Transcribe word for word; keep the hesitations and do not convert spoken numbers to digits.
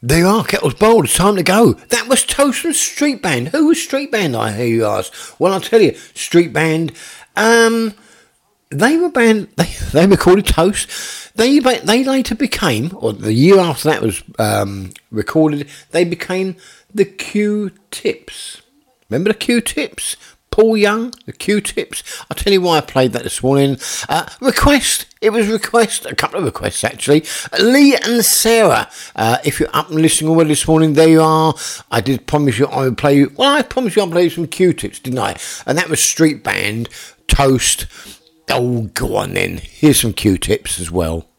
There you are, kettle's boiled, it's time to go. That was Toast from Street Band. Who was Street Band, I hear you ask? Well, I'll tell you, Street Band, um, they were band, they, they recorded Toast. They they later became, or the year after that was um, recorded, they became the Q-Tips. Remember the Q-Tips? Paul Young, the Q-Tips. I'll tell you why I played that this morning. Uh, request. It was request. A couple of requests, actually. Lee and Sarah. Uh, if you're up and listening already this morning, there you are. I did promise you I would play you. Well, I promised you I'd play you some Q-Tips, didn't I? And that was Street Band, Toast. Oh, go on then. Here's some Q-Tips as well.